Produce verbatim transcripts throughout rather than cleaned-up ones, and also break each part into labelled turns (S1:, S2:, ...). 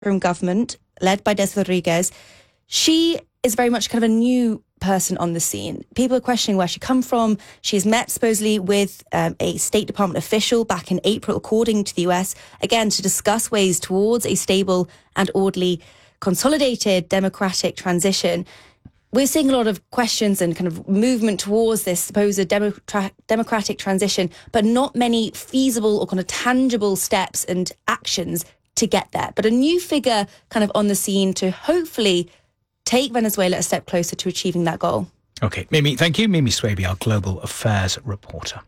S1: from government, led by Des Rodriguez. She is very much kind of a new person on the scene. People are questioning where she come from. She's met supposedly with um, a State Department official back in April, according to the U S, again, to discuss ways towards a stable and orderly, consolidated democratic transition. We're seeing a lot of questions and kind of movement towards this supposed democra- democratic transition, but not many feasible or kind of tangible steps and actions to get there. But a new figure kind of on the scene to hopefully take Venezuela a step closer to achieving that goal.
S2: OK, Mimi, thank you. Mimi Swaby, our global affairs reporter.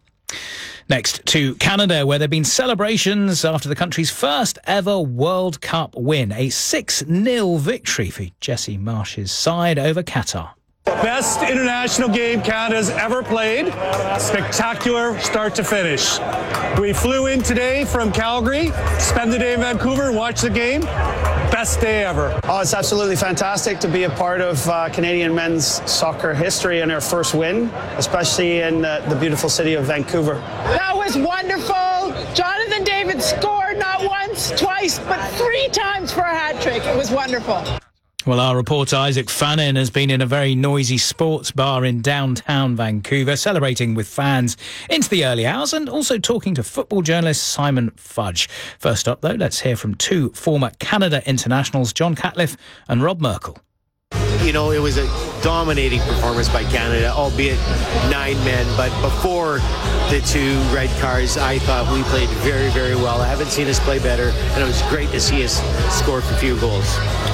S2: Next to Canada, where there have been celebrations after the country's first ever World Cup win. A six nil victory for Jesse Marsh's side over Qatar.
S3: Best international game Canada's ever played. Spectacular start to finish. We flew in today from Calgary, spend the day in Vancouver, watch the game. Best day ever.
S4: Oh, it's absolutely fantastic to be a part of uh, Canadian men's soccer history and our first win, especially in uh, the beautiful city of Vancouver.
S5: That was wonderful. Jonathan David scored not once, twice, but three times for a hat trick. It was wonderful.
S2: Well, our reporter Isaac Fannin has been in a very noisy sports bar in downtown Vancouver, celebrating with fans into the early hours and also talking to football journalist Simon Fudge. First up, though, let's hear from two former Canada internationals, John Catliff and Rob Merkel.
S6: You know, it was a dominating performance by Canada, albeit nine men. But before the two red cards, I thought we played very, very well. I haven't seen us play better, and it was great to see us score a few goals.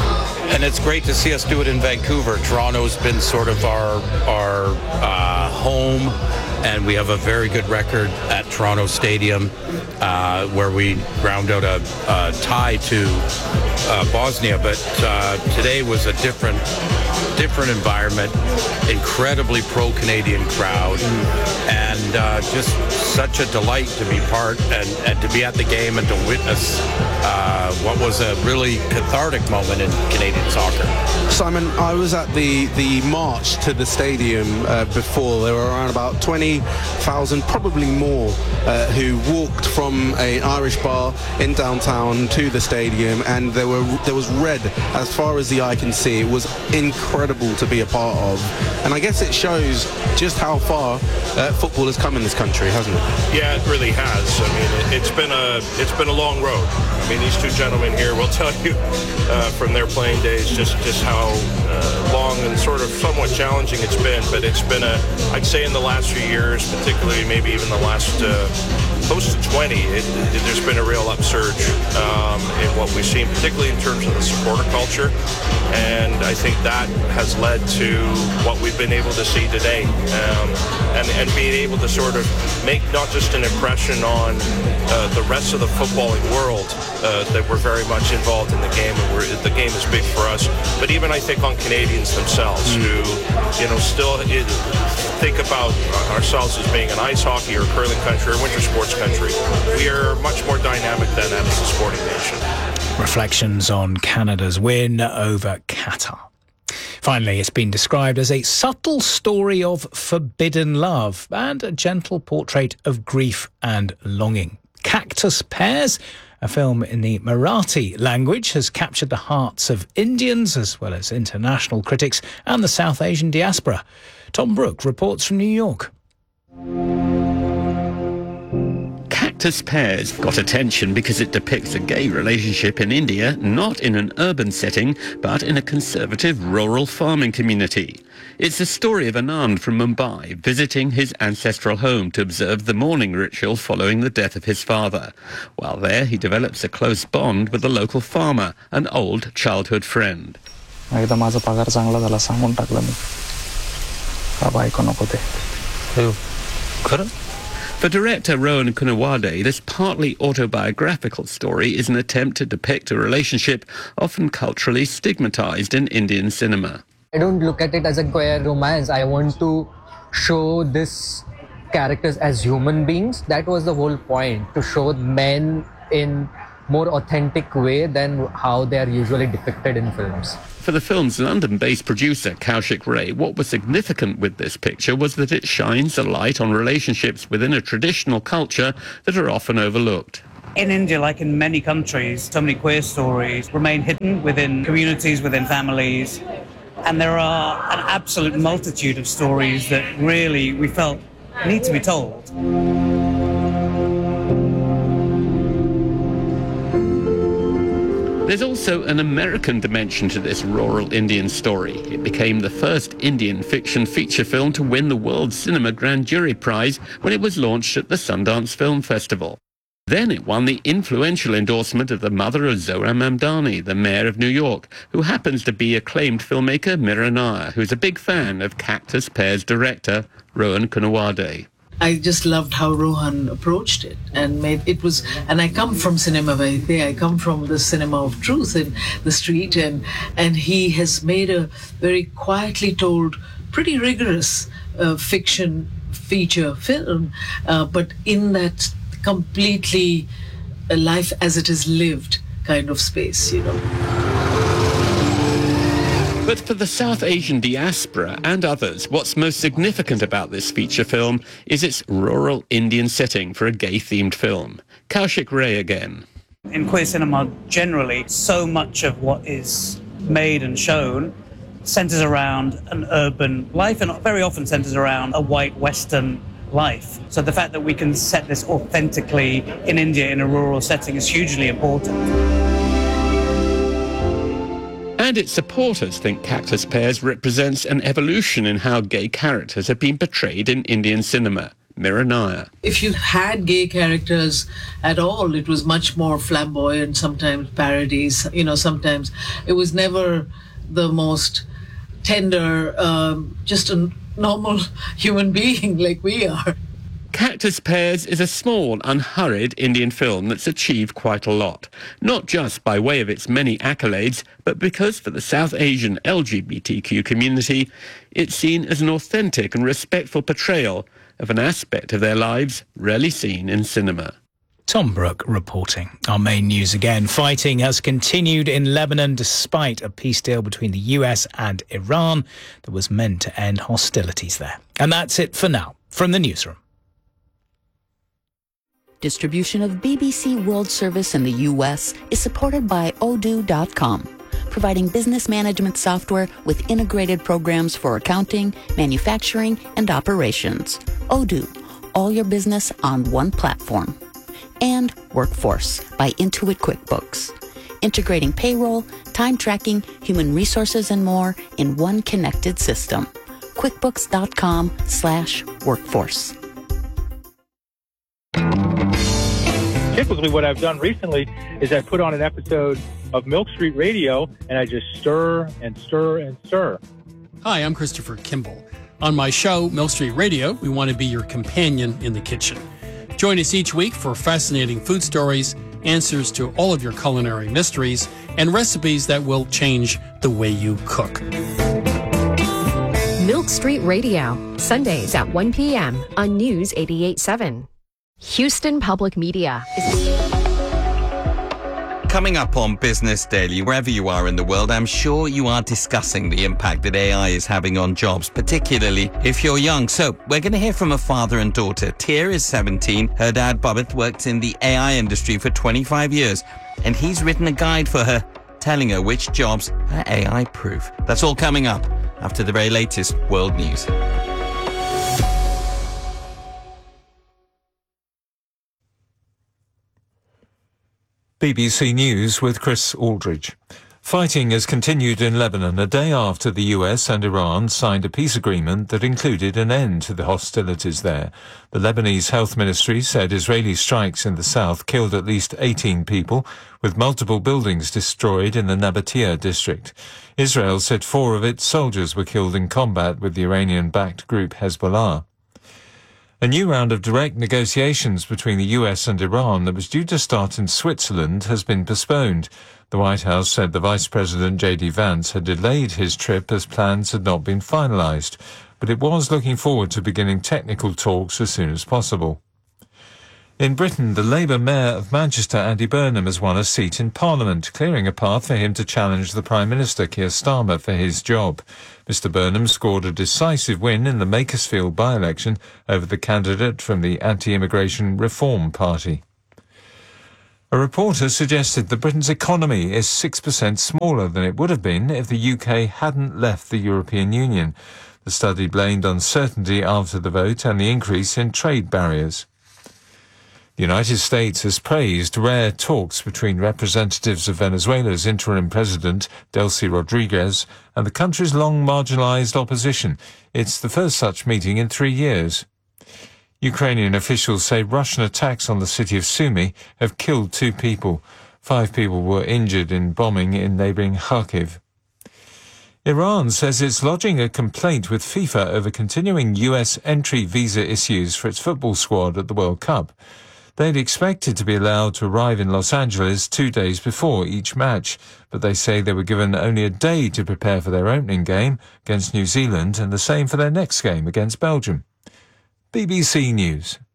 S7: And it's great to see us do it in Vancouver. Toronto's been sort of our our uh, home, and we have a very good record at Toronto Stadium, uh, where we ground out a, a tie to uh, Bosnia. But uh, today was a different different environment, incredibly pro-Canadian crowd, and uh, just such a delight to be part and, and to be at the game and to witness uh, what was a really cathartic moment in Canadian soccer.
S8: Simon, I was at the, the march to the stadium uh, before. There were around about twenty thousand, probably more, uh, who walked from an Irish bar in downtown to the stadium, and there were there was red as far as the eye can see. It was incredible to be a part of, and I guess it shows just how far uh, football has come in this country, hasn't it?
S9: Yeah, it really has. I mean, it, it's been a it's been a long road. I mean, these two gentlemen here will tell you uh, from their playing days just just how uh, long and sort of somewhat challenging it's been. But it's been a, I'd say, in the last few years, particularly maybe even the last uh, close to twenty, it, it, there's been a real upsurge um, in what we've seen, particularly in terms of the supporter culture. And I think that has led to what we've been able to see today, um, and, and being able to sort of make not just an impression on uh, the rest of the footballing world, uh, that we're very much involved in the game, and we're, the game is big for us, but even I think on Canadians themselves, mm. who, you know, still it, think about ourselves as being an ice hockey or curling country or winter sports country. We are much more dynamic than that as a sporting nation.
S2: Reflections on Canada's win over Qatar. Finally, it's been described as a subtle story of forbidden love and a gentle portrait of grief and longing. Cactus Pears, a film in the Marathi language, has captured the hearts of Indians as well as international critics and the South Asian diaspora. Tom Brooke reports from New York.
S10: Cactus Pears got attention because it depicts a gay relationship in India, not in an urban setting, but in a conservative rural farming community. It's the story of Anand from Mumbai visiting his ancestral home to observe the mourning ritual following the death of his father. While there, he develops a close bond with a local farmer, an old childhood friend.
S11: एकदा माझा पगार चांगला झाला सांगून टाकलं मी. का बायको नको ते.
S10: खरं? For director Rohan Kunawade, this partly autobiographical story is an attempt to depict a relationship often culturally stigmatized in Indian cinema.
S12: I don't look at it as a queer romance. I want to show this characters as human beings. That was the whole point, to show men in more authentic way than how they are usually depicted in films.
S10: For the film's London-based producer, Kaushik Ray, what was significant with this picture was that it shines a light on relationships within a traditional culture that are often overlooked.
S13: In India, like in many countries, so many queer stories remain hidden within communities, within families. And there are an absolute multitude of stories that really we felt need to be told.
S10: There's also an American dimension to this rural Indian story. It became the first Indian fiction feature film to win the World Cinema Grand Jury Prize when it was launched at the Sundance Film Festival. Then it won the influential endorsement of the mother of Zohra Mamdani, the mayor of New York, who happens to be acclaimed filmmaker Mira Nair, who's a big fan of Cactus Pear's director, Rohan Kunawade.
S14: I just loved how Rohan approached it and made it was, and I come from cinema verite, I come from the cinema of truth in the street, and and he has made a very quietly told, pretty rigorous uh, fiction feature film, uh, but in that completely a life as it is lived kind of space, you know.
S10: But for the South Asian diaspora and others, what's most significant about this feature film is its rural Indian setting for a gay-themed film. Kaushik Ray again.
S13: In queer cinema generally, so much of what is made and shown centres around an urban life and very often centres around a white Western life. So the fact that we can set this authentically in India in a rural setting is hugely important.
S10: And its supporters think Cactus Pears represents an evolution in how gay characters have been portrayed in Indian cinema. Mira Nair.
S14: If you had gay characters at all, it was much more flamboyant, sometimes parodies, you know, sometimes it was never the most tender, um, just a normal human being like we are.
S10: Cactus Pears is a small, unhurried Indian film that's achieved quite a lot, not just by way of its many accolades, but because for the South Asian L G B T Q community, it's seen as an authentic and respectful portrayal of an aspect of their lives rarely seen in cinema.
S2: Tom Brooke reporting. Our main news again. Fighting has continued in Lebanon despite a peace deal between the U S and Iran that was meant to end hostilities there. And that's it for now from the newsroom.
S15: Distribution of B B C World Service in the U S is supported by Odoo dot com, providing business management software with integrated programs for accounting, manufacturing, and operations. Odoo, all your business on one platform. And Workforce by Intuit QuickBooks, integrating payroll, time tracking, human resources, and more in one connected system. QuickBooks dot com slash workforce.
S16: Typically what I've done recently is I put on an episode of Milk Street Radio and I just stir and stir and stir.
S17: Hi, I'm Christopher Kimball. On my show, Milk Street Radio, we want to be your companion in the kitchen. Join us each week for fascinating food stories, answers to all of your culinary mysteries, and recipes that will change the way you cook.
S18: Milk Street Radio, Sundays at one p.m. on News eighty-eight point seven. Houston Public Media.
S19: Coming up on Business Daily, wherever you are in the world, I'm sure you are discussing the impact that A I is having on jobs, particularly if you're young. So we're going to hear from a father and daughter. Tia is seventeen. Her dad, Babith, worked in the A I industry for twenty-five years, and he's written a guide for her, telling her which jobs are A I-proof. That's all coming up after the very latest world news.
S20: B B C News with Chris Aldridge. Fighting has continued in Lebanon a day after the U S and Iran signed a peace agreement that included an end to the hostilities there. The Lebanese Health Ministry said Israeli strikes in the south killed at least eighteen people, with multiple buildings destroyed in the Nabatea district. Israel said four of its soldiers were killed in combat with the Iranian-backed group Hezbollah. A new round of direct negotiations between the U S and Iran that was due to start in Switzerland has been postponed. The White House said the Vice President J D Vance had delayed his trip as plans had not been finalized, but it was looking forward to beginning technical talks as soon as possible. In Britain, the Labour Mayor of Manchester, Andy Burnham, has won a seat in Parliament, clearing a path for him to challenge the Prime Minister, Keir Starmer, for his job. Mister Burnham scored a decisive win in the Makersfield by-election over the candidate from the Anti-Immigration Reform Party. A reporter suggested that Britain's economy is six percent smaller than it would have been if the U K hadn't left the European Union. The study blamed uncertainty after the vote and the increase in trade barriers. The United States has praised rare talks between representatives of Venezuela's interim president, Delcy Rodriguez, and the country's long marginalized opposition. It's the first such meeting in three years. Ukrainian officials say Russian attacks on the city of Sumy have killed two people. Five people were injured in bombing in neighbouring Kharkiv. Iran says it's lodging a complaint with FIFA over continuing U S entry visa issues for its football squad at the World Cup. They'd expected to be allowed to arrive in Los Angeles two days before each match, but they say they were given only a day to prepare for their opening game against New Zealand and the same for their next game against Belgium. B B C News.